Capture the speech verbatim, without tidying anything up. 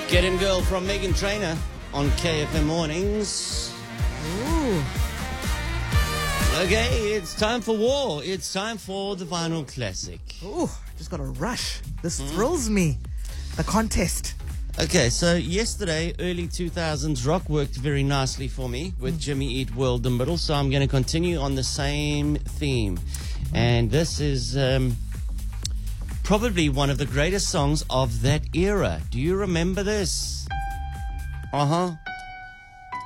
Get In Girl from Megan Trainor on K F M Mornings. Ooh. Okay, it's time for war. It's time for the Vinyl Classic. Ooh, just got a rush. This thrills me. The contest. Okay, so yesterday, early two thousands, rock worked very nicely for me with Jimmy Eat World the Middle, so I'm going to continue on the same theme. And this is um, probably one of the greatest songs of that era. Do you remember this? Uh-huh.